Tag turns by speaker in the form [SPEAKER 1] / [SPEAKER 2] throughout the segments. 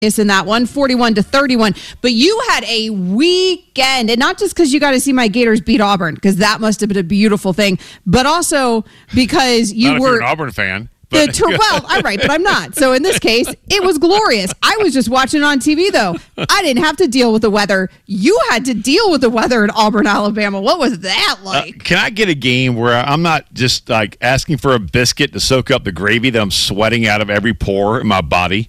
[SPEAKER 1] in that one, 41-31. But you had a weekend, and not just because you got to see my Gators beat Auburn, because that must have been a beautiful thing, but also because you
[SPEAKER 2] not
[SPEAKER 1] were
[SPEAKER 2] if you're an Auburn fan.
[SPEAKER 1] Well, all right, but I'm not. So in this case, it was glorious. I was just watching it on TV, though. I didn't have to deal with the weather. You had to deal with the weather in Auburn, Alabama. What was that like?
[SPEAKER 2] Can I get a game where I'm not just like asking for a biscuit to soak up the gravy that I'm sweating out of every pore in my body?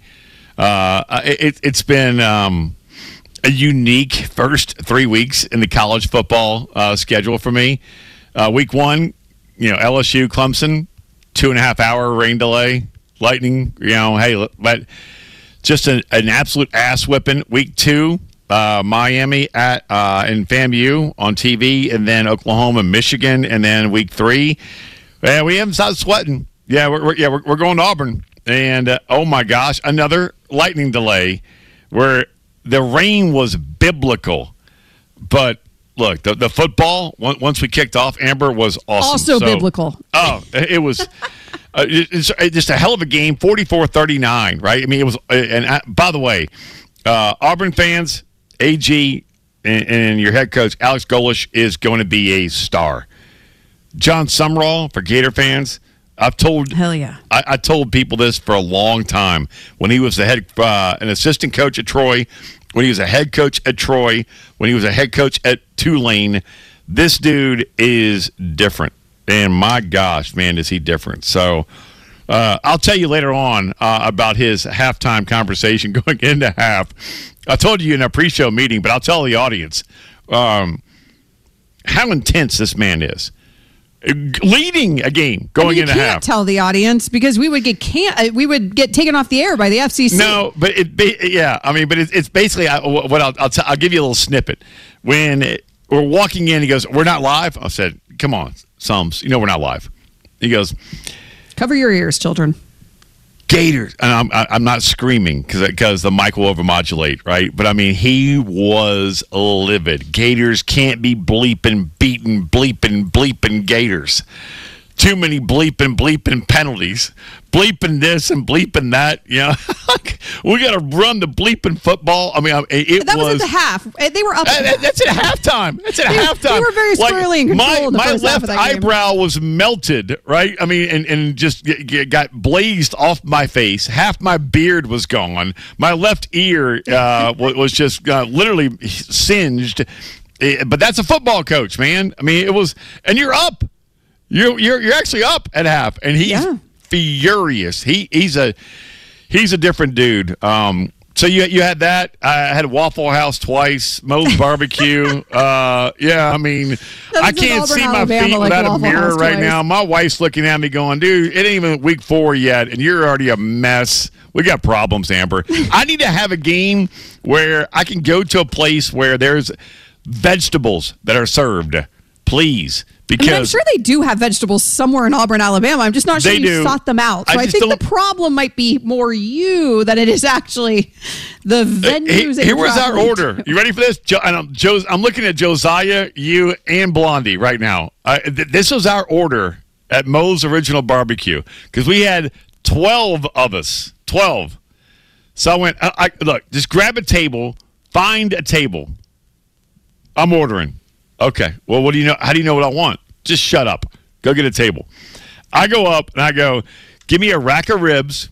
[SPEAKER 2] It's been a unique first 3 weeks in the college football schedule for me. Week one, LSU, Clemson. 2.5 hour rain delay, lightning, but just an absolute ass whipping. Week two, Miami in FAMU on TV, and then Oklahoma, Michigan, and then week three, we haven't stopped sweating. Yeah, we're going to Auburn, and oh my gosh, another lightning delay where the rain was biblical, but. Look, the football, once we kicked off, Amber, was awesome.
[SPEAKER 1] Also biblical.
[SPEAKER 2] Oh, it was it's just a hell of a game, 44-39, right? I mean, it was, and by the way, Auburn fans, AG, and your head coach, Alex Golesh, is going to be a star. John Sumrall, for Gator fans, I've told
[SPEAKER 1] hell yeah.
[SPEAKER 2] I told people this for a long time when he was an assistant coach at Troy. When he was a head coach at Troy, when he was a head coach at Tulane, this dude is different. And my gosh, man, is he different. So I'll tell you later on about his halftime conversation going into half. I told you in a pre-show meeting, but I'll tell the audience how intense this man is. Leading a game going into half.
[SPEAKER 1] You can't tell the audience because we would get taken off the air by the FCC.
[SPEAKER 2] No, but it's basically what I'll give you a little snippet. When we're walking in, he goes, "We're not live." I said, "Come on, Sums, we're not live." He goes,
[SPEAKER 1] "Cover your ears, children."
[SPEAKER 2] Gators, and I'm not screaming because the mic will overmodulate, right? But I mean, he was livid. Gators can't be bleeping Gators. Too many bleeping penalties. Bleeping this and bleeping that. We got to run the bleeping football. I mean,
[SPEAKER 1] that was at the half. They were up.
[SPEAKER 2] That's at halftime.
[SPEAKER 1] They were very squarely in control.
[SPEAKER 2] My left eyebrow was melted, right? I mean, and just got blazed off my face. Half my beard was gone. My left ear was just literally singed. But that's a football coach, man. I mean, it was, and you're up. You're actually up at half, and he's furious. He's a different dude. So you had that. I had Waffle House twice, Moe's Barbecue. I mean, I can't see my feet without a mirror right now. My wife's looking at me going, dude, it ain't even week 4 yet, and you're already a mess. We got problems, Amber. I need to have a game where I can go to a place where there's vegetables that are served, please. Because
[SPEAKER 1] I'm sure they do have vegetables somewhere in Auburn, Alabama. I'm just not sure you sought them out. So I think the problem might be more you than it is actually the venues.
[SPEAKER 2] Here was our order. You ready for this? I'm looking at Josiah, you, and Blondie right now. This was our order at Moe's Original Barbecue because we had 12 of us. 12. So I went, look, just grab a table, find a table. I'm ordering. Okay. Well, what do you know? How do you know what I want? Just shut up. Go get a table. I go up and I go, give me a rack of ribs.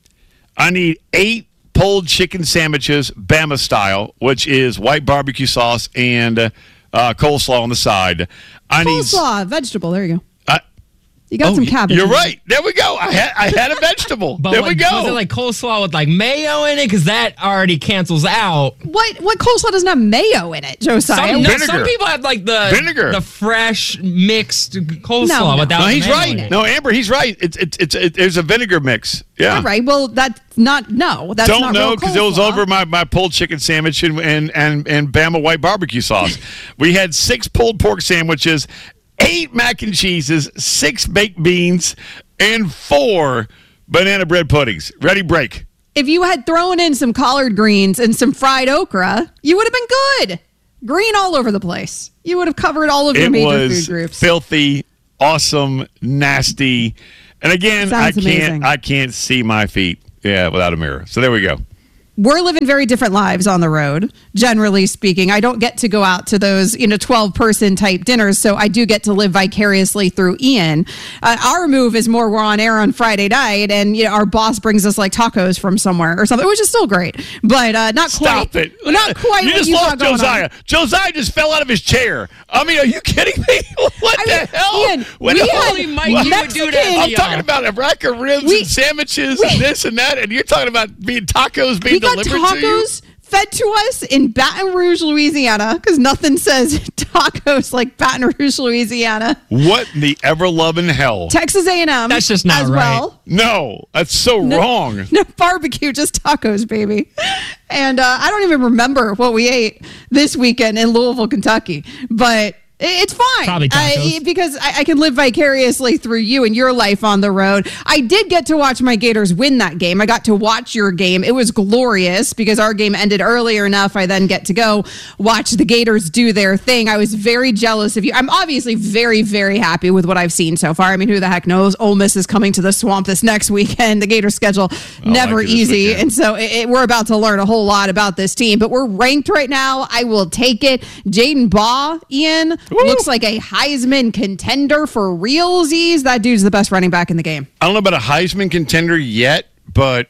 [SPEAKER 2] I need 8 pulled chicken sandwiches, Bama style, which is white barbecue sauce and coleslaw on the side.
[SPEAKER 1] Coleslaw, vegetable. There you go. You got some cabbage.
[SPEAKER 2] You're right. There we go. I had a vegetable. There we go.
[SPEAKER 3] Was it like coleslaw with like mayo in it? Because that already cancels out.
[SPEAKER 1] What coleslaw doesn't have mayo in it, Josiah?
[SPEAKER 3] Some people have like the
[SPEAKER 2] vinegar,
[SPEAKER 3] the fresh mixed coleslaw without.
[SPEAKER 2] No, he's
[SPEAKER 3] mayo
[SPEAKER 2] right.
[SPEAKER 3] In it.
[SPEAKER 2] No, Amber, he's right. There's a vinegar mix. Yeah.
[SPEAKER 1] All right. Well, that's not. No, that's
[SPEAKER 2] don't
[SPEAKER 1] not
[SPEAKER 2] know
[SPEAKER 1] because
[SPEAKER 2] it was over my pulled chicken sandwich and Bama white barbecue sauce. We had 6 pulled pork sandwiches. 8 mac and cheeses, 6 baked beans, and 4 banana bread puddings. Ready, break.
[SPEAKER 1] If you had thrown in some collard greens and some fried okra, you would have been good. Green all over the place. You would have covered all of your major food groups.
[SPEAKER 2] Filthy, awesome, nasty. And again, I can't see my feet without a mirror. So there we go.
[SPEAKER 1] we're living very different lives on the road, generally speaking. I don't get to go out to those, 12-person type dinners, so I do get to live vicariously through Ian. Our move is more we're on air on Friday night, and our boss brings us like tacos from somewhere or something, which is still great, but not
[SPEAKER 2] Stop
[SPEAKER 1] quite.
[SPEAKER 2] it.
[SPEAKER 1] Not quite.
[SPEAKER 2] You just lost Josiah. Josiah just fell out of his chair. I mean, are you kidding me? What the hell?
[SPEAKER 1] Ian,
[SPEAKER 3] Holy Mike, you would do that.
[SPEAKER 2] I'm talking about a rack of ribs and sandwiches and this and that, and you're talking about tacos being delivered to you?
[SPEAKER 1] We got tacos fed to us in Baton Rouge, Louisiana, because nothing says tacos like Baton Rouge, Louisiana.
[SPEAKER 2] What in the ever-loving hell?
[SPEAKER 1] Texas A&M.
[SPEAKER 3] That's just not
[SPEAKER 1] as
[SPEAKER 3] right.
[SPEAKER 1] well.
[SPEAKER 2] No, that's so wrong.
[SPEAKER 1] No barbecue, just tacos, baby. And I don't even remember what we ate this weekend in Louisville, Kentucky, but it's fine.
[SPEAKER 3] Probably tacos.
[SPEAKER 1] Because I can live vicariously through you and your life on the road. I did get to watch my Gators win that game. I got to watch your game. It was glorious because our game ended earlier enough. I then get to go watch the Gators do their thing. I was very jealous of you. I'm obviously very, very happy with what I've seen so far. I mean, who the heck knows? Ole Miss is coming to the Swamp this next weekend. The Gators schedule never easy. And so we're about to learn a whole lot about this team. But we're ranked right now. I will take it. Jaden Baugh, Ian, looks like a Heisman contender for realsies. That dude's the best running back in the game.
[SPEAKER 2] I don't know about a Heisman contender yet, but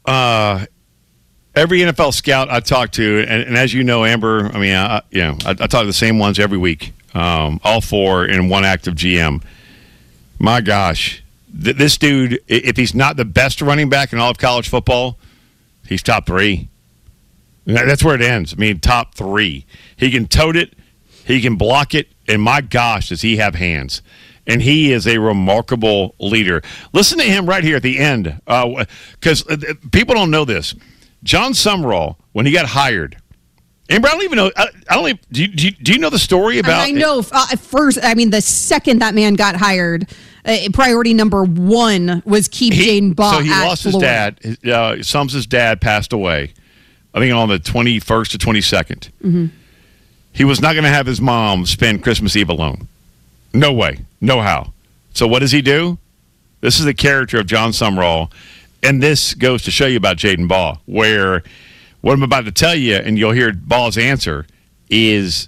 [SPEAKER 2] every NFL scout I talk to, and as you know, Amber, I mean, I talk to the same ones every week, all four in one active GM. My gosh, this dude, if he's not the best running back in all of college football, he's top three. That's where it ends. I mean, top three. He can tote it. He can block it. And my gosh, does he have hands. And he is a remarkable leader. Listen to him right here at the end, because people don't know this. John Sumrall, when he got hired, Amber, I don't even know. Do you know the story about?
[SPEAKER 1] I know. First, I mean, the second that man got hired, priority number one was keep Jaden Baugh.
[SPEAKER 2] So he lost his dad. Sums' dad passed away, I think on the 21st to 22nd. Mm-hmm. He was not going to have his mom spend Christmas Eve alone. No way. No how. So what does he do? This is the character of John Sumrall, and this goes to show you about Jaden Baugh, where what I'm about to tell you, and you'll hear Ball's answer, is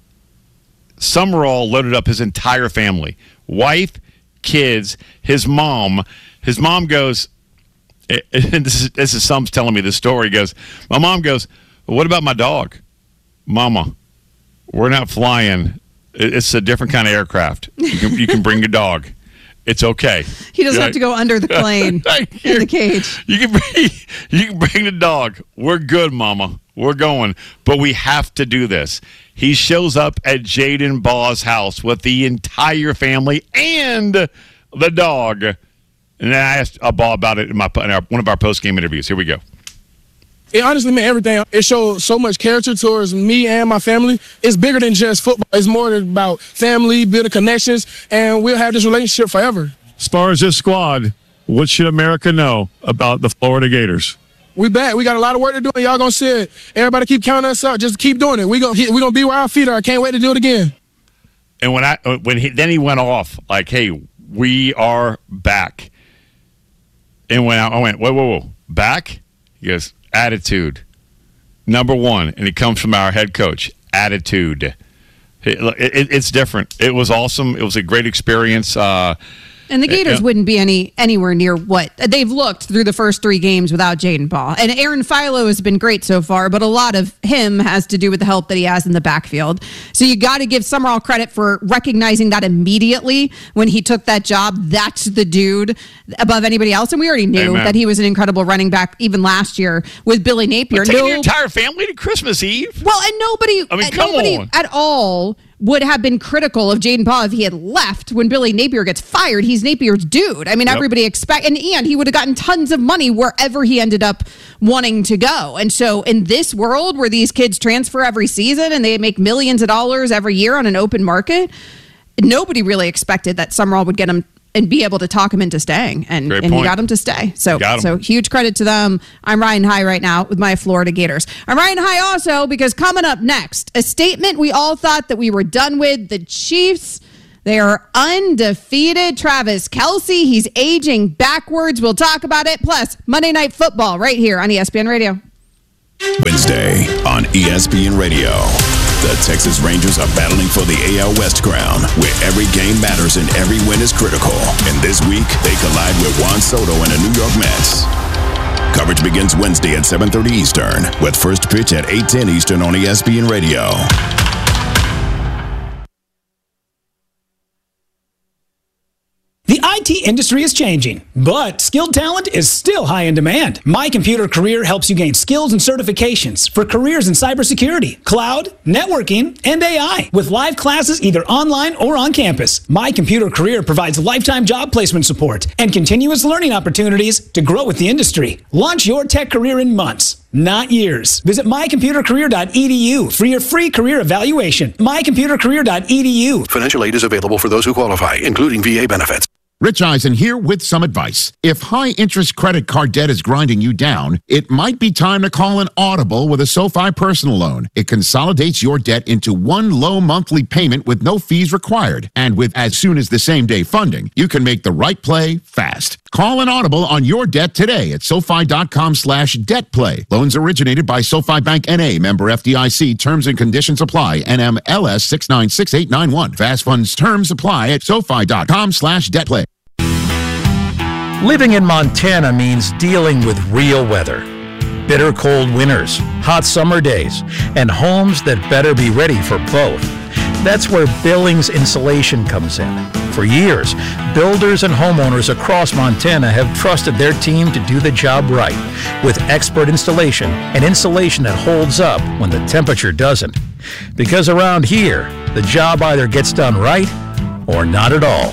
[SPEAKER 2] Sumrall loaded up his entire family. Wife, kids, his mom. His mom goes, and this is Sums telling me this story, he goes, my mom goes, well, what about my dog? Mama, we're not flying. It's a different kind of aircraft. You can bring your dog. It's okay.
[SPEAKER 1] He doesn't have to go under the plane in the cage.
[SPEAKER 2] You can bring the dog. We're good, Mama. We're going. But we have to do this. He shows up at Jaden Baugh's house with the entire family and the dog. And I asked Baugh about it in one of our post-game interviews. Here we go.
[SPEAKER 4] It honestly meant everything. It showed so much character towards me and my family. It's bigger than just football. It's more about family, building connections, and we'll have this relationship forever.
[SPEAKER 5] As far as this squad, what should America know about the Florida Gators?
[SPEAKER 4] We back. We got a lot of work to do, and y'all gonna see it. Everybody keep counting us out. Just keep doing it. We gonna be where our feet are. I can't wait to do it again.
[SPEAKER 2] And when he went off like, "Hey, we are back," and when I went, whoa, back? He goes, attitude, number one, and it comes from our head coach. Attitude. It's different. It was awesome. It was a great experience.
[SPEAKER 1] And the Gators wouldn't be anywhere near what they've looked through the first three games without Jaden Baugh. And Aaron Philo has been great so far, but a lot of him has to do with the help that he has in the backfield. So you got to give Sumrall credit for recognizing that immediately when he took that job. That's the dude above anybody else. And we already knew that he was an incredible running back even last year with Billy Napier.
[SPEAKER 2] Taking your entire family to Christmas Eve?
[SPEAKER 1] Well, and nobody at all would have been critical of Jaden Baugh if he had left when Billy Napier gets fired. He's Napier's dude. I mean, everybody and he would have gotten tons of money wherever he ended up wanting to go. And so in this world where these kids transfer every season and they make millions of dollars every year on an open market, nobody really expected that Sumrall would get him and be able to talk him into staying. And he got him to stay. So huge credit to them. I'm riding high right now with my Florida Gators. I'm riding high also because coming up next, a statement we all thought that we were done with. The Chiefs, they are undefeated. Travis Kelce, he's aging backwards. We'll talk about it. Plus, Monday Night Football right here on ESPN Radio.
[SPEAKER 6] Wednesday on ESPN Radio. The Texas Rangers are battling for the AL West crown, where every game matters and every win is critical. And this week, they collide with Juan Soto and the New York Mets. Coverage begins Wednesday at 7:30 Eastern, with first pitch at 8:10 Eastern on ESPN Radio.
[SPEAKER 7] The IT industry is changing, but skilled talent is still high in demand. My Computer Career helps you gain skills and certifications for careers in cybersecurity, cloud, networking, and AI, with live classes either online or on campus. My Computer Career provides lifetime job placement support and continuous learning opportunities to grow with the industry. Launch your tech career in months, not years. Visit mycomputercareer.edu for your free career evaluation. mycomputercareer.edu.
[SPEAKER 8] Financial aid is available for those who qualify, including VA benefits.
[SPEAKER 9] Rich Eisen here with some advice. If high-interest credit card debt is grinding you down, it might be time to call an Audible with a SoFi personal loan. It consolidates your debt into one low monthly payment with no fees required. And with as soon as the same-day funding, you can make the right play fast. Call an Audible on your debt today at SoFi.com/debtplay. Loans originated by SoFi Bank N.A., member FDIC. Terms and conditions apply. NMLS 696891. Fast funds terms apply at SoFi.com/debtplay.
[SPEAKER 10] Living in Montana means dealing with real weather. Bitter cold winters, hot summer days, and homes that better be ready for both. That's where Billings Insulation comes in. For years, builders and homeowners across Montana have trusted their team to do the job right, with expert installation and insulation that holds up when the temperature doesn't. Because around here, the job either gets done right or not at all.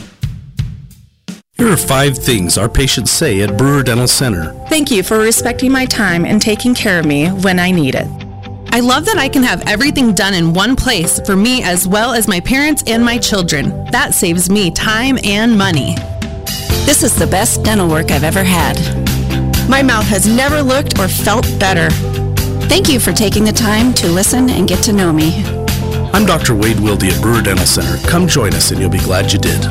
[SPEAKER 11] Here are 5 things our patients say at Brewer Dental Center.
[SPEAKER 12] Thank you for respecting my time and taking care of me when I need it. I love that I can have everything done in one place for me as well as my parents and my children. That saves me time and money.
[SPEAKER 13] This is the best dental work I've ever had.
[SPEAKER 12] My mouth has never looked or felt better.
[SPEAKER 13] Thank you for taking the time to listen and get to know me.
[SPEAKER 11] I'm Dr. Wade Wilde at Brewer Dental Center. Come join us and you'll be glad you did.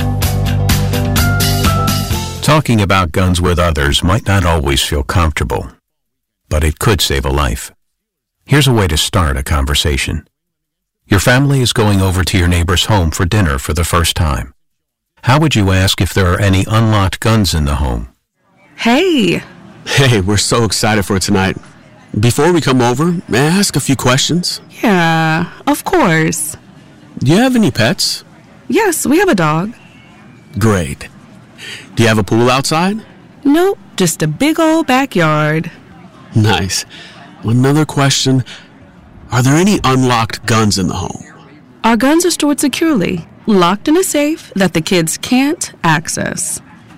[SPEAKER 14] Talking about guns with others might not always feel comfortable, but it could save a life. Here's a way to start a conversation. Your family is going over to your neighbor's home for dinner for the first time. How would you ask if there are any unlocked guns in the home?
[SPEAKER 15] Hey,
[SPEAKER 16] we're so excited for tonight. Before we come over, may I ask a few questions?
[SPEAKER 15] Yeah, of course.
[SPEAKER 16] Do you have any pets?
[SPEAKER 15] Yes, we have a dog.
[SPEAKER 16] Great. Do you have a pool outside?
[SPEAKER 15] Nope, just a big old backyard.
[SPEAKER 16] Nice. Another question. Are there any unlocked guns in the home?
[SPEAKER 15] Our guns are stored securely, locked in a safe that the kids can't access.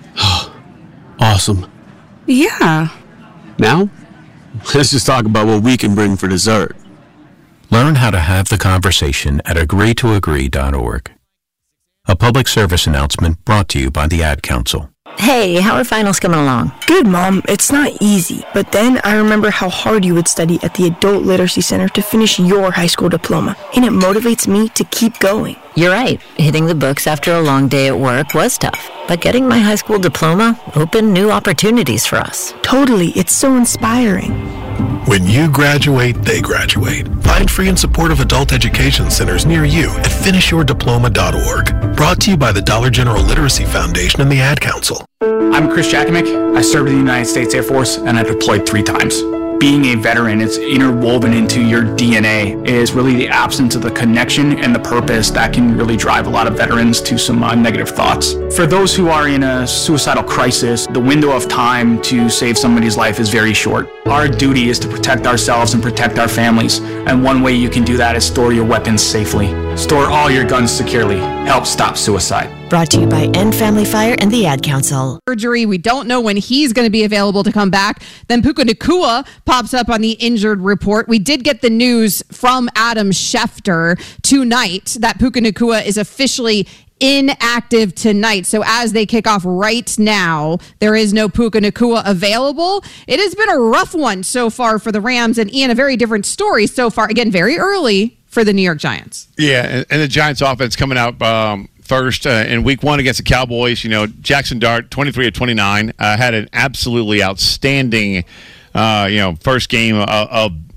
[SPEAKER 16] Awesome.
[SPEAKER 15] Yeah.
[SPEAKER 16] Now, let's just talk about what we can bring for dessert.
[SPEAKER 14] Learn how to have the conversation at agreetoagree.org. A public service announcement brought to you by the Ad Council.
[SPEAKER 17] Hey, how are finals coming along?
[SPEAKER 18] Good, Mom. It's not easy. But then I remember how hard you would study at the Adult Literacy Center to finish your high school diploma. And it motivates me to keep going.
[SPEAKER 17] You're right. Hitting the books after a long day at work was tough. But getting my high school diploma opened new opportunities for us.
[SPEAKER 18] Totally. It's so inspiring.
[SPEAKER 8] When you graduate, they graduate. Find free and supportive adult education centers near you at finishyourdiploma.org. Brought to you by the Dollar General Literacy Foundation and the Ad Council.
[SPEAKER 19] I'm Chris Jakimick. I served in the United States Air Force and I deployed 3 times. Being a veteran, it's interwoven into your DNA. It is really the absence of the connection and the purpose that can really drive a lot of veterans to some negative thoughts. For those who are in a suicidal crisis, the window of time to save somebody's life is very short. Our duty is to protect ourselves and protect our families. And one way you can do that is store your weapons safely. Store all your guns securely. Help stop suicide.
[SPEAKER 17] Brought to you by End Family Fire and the Ad Council.
[SPEAKER 1] Surgery. We don't know when he's going to be available to come back. Then Puka Nacua pops up on the injured report. We did get the news from Adam Schefter tonight that Puka Nacua is officially inactive tonight. So as they kick off right now, there is no Puka Nacua available. It has been a rough one so far for the Rams, and Ian, a very different story so far. Again, very early for the New York Giants.
[SPEAKER 2] Yeah, and the Giants offense coming out first in week 1 against the Cowboys. You know, Jackson Dart, 23 of 29, had an absolutely outstanding, first game of